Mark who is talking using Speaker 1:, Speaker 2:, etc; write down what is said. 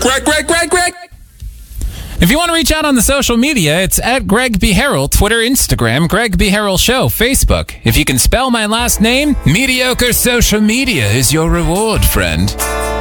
Speaker 1: Greg. If you want to reach out on the social media, it's at Greg B. Harrell, Twitter, Instagram, Greg B. Harrell Show, Facebook. If you can spell my last name, mediocre social media is your reward, friend.